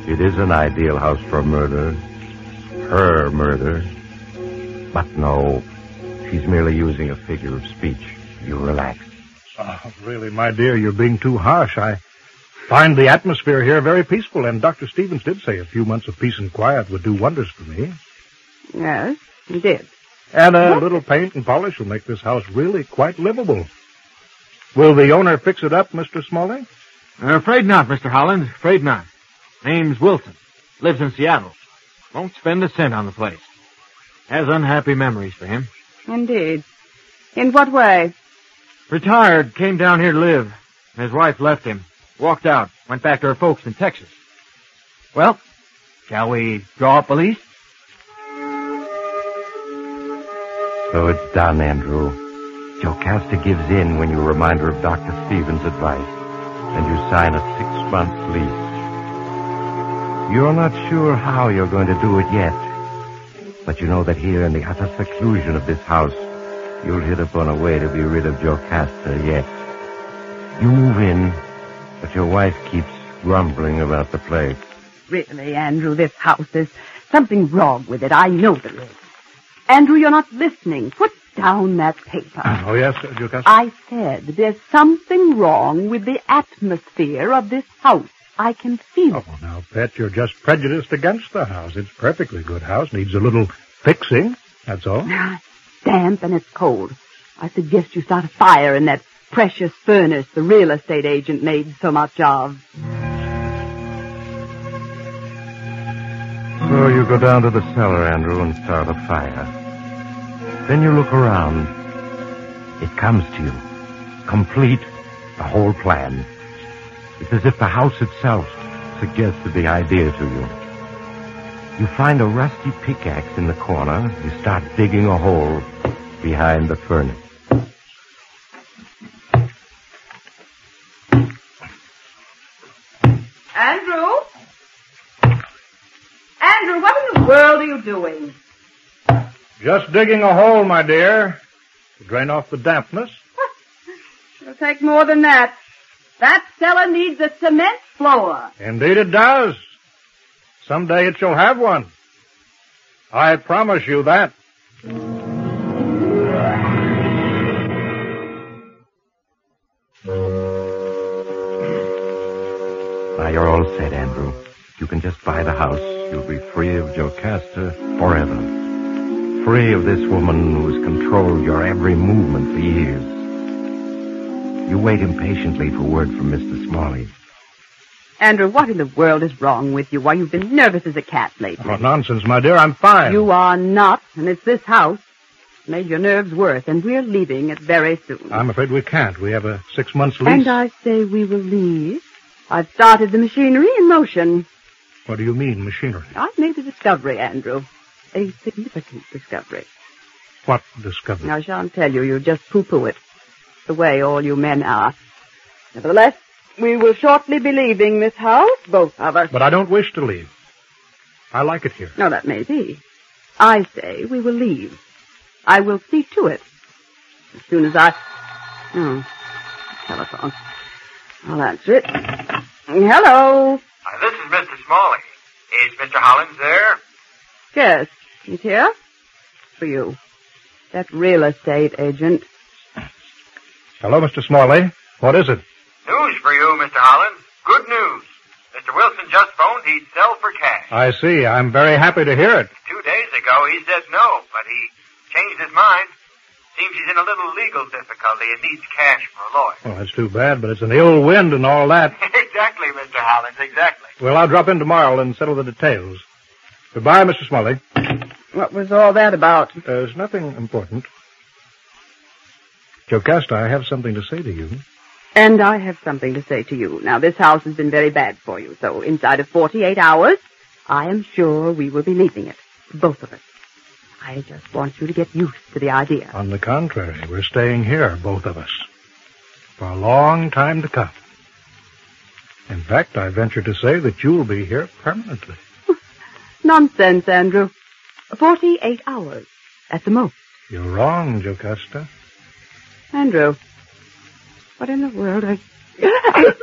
It is an ideal house for murder. Her murder. But no, she's merely using a figure of speech. You relax. Oh, really, my dear, you're being too harsh. I find the atmosphere here very peaceful, and Dr. Stevens did say a few months of peace and quiet would do wonders for me. Yes, he did. And a little paint and polish will make this house really quite livable. Will the owner fix it up, Mr. Smalley? Afraid not, Mr. Holland. Afraid not. Name's Wilson. Lives in Seattle. Won't spend a cent on the place. Has unhappy memories for him. Indeed. In what way? Retired, came down here to live. His wife left him. Walked out. Went back to her folks in Texas. Well, shall we draw up a lease? So it's done, Andrew. Jocasta gives in when you remind her of Dr. Stevens' advice, and you sign a 6-month lease. You're not sure how you're going to do it yet, but you know that here in the utter seclusion of this house, you'll hit upon a way to be rid of Jocasta yet. You move in, but your wife keeps grumbling about the place. Really, Andrew, this house, there's something wrong with it. I know there is. Andrew, you're not listening. Put down that paper. Oh, yes, Jocasta? I said there's something wrong with the atmosphere of this house. I can feel it. Oh, now, Pet, you're just prejudiced against the house. It's a perfectly good house. Needs a little fixing, that's all. It's damp and it's cold. I suggest you start a fire in that precious furnace the real estate agent made so much of. So you go down to the cellar, Andrew, and start a fire. Then you look around. It comes to you. Complete, the whole plan. It's as if the house itself suggested the idea to you. You find a rusty pickaxe in the corner. You start digging a hole behind the furnace. Andrew? Andrew, what in the world are you doing? Just digging a hole, my dear, to drain off the dampness. It'll take more than that. That cellar needs a cement floor. Indeed it does. Someday it shall have one. I promise you that. Now you're all set, Andrew. You can just buy the house. You'll be free of Jocasta forever. Free of this woman who's controlled your every movement for years. You wait impatiently for word from Mr. Smalley. Andrew, what in the world is wrong with you? Why, you've been nervous as a cat lately. Oh, nonsense, my dear. I'm fine. You are not, and it's this house. It's made your nerves worse, and we're leaving it very soon. I'm afraid we can't. We have a 6-month lease. And I say we will leave. I've started the machinery in motion. What do you mean, machinery? I've made a discovery, Andrew. A significant discovery. What discovery? I shan't tell you. You just poo-poo it. The way all you men are. Nevertheless, we will shortly be leaving this house, both of us. But I don't wish to leave. I like it here. No, that may be. I say we will leave. I will see to it. As soon as I... Oh, telephone. I'll answer it. Hello. This is Mr. Smalley. Is Mr. Hollins there? Yes, he's here. For you. That real estate agent. Hello, Mr. Smalley. What is it? News for you, Mr. Hollins. Good news. Mr. Wilson just phoned he'd sell for cash. I see. I'm very happy to hear it. 2 days ago he said no, but he changed his mind. Seems he's in a little legal difficulty and needs cash for a lawyer. Oh, that's too bad, but it's an ill wind and all that. Exactly, Mr. Hollins, exactly. Well, I'll drop in tomorrow and settle the details. Goodbye, Mr. Smalley. What was all that about? There's nothing important. Jocasta, I have something to say to you. And I have something to say to you. Now, this house has been very bad for you, so inside of 48 hours, I am sure we will be leaving it. Both of us. I just want you to get used to the idea. On the contrary, we're staying here, both of us, for a long time to come. In fact, I venture to say that you'll be here permanently. Nonsense, Andrew. 48 hours, at the most. You're wrong, Jocasta. Andrew, what in the world are...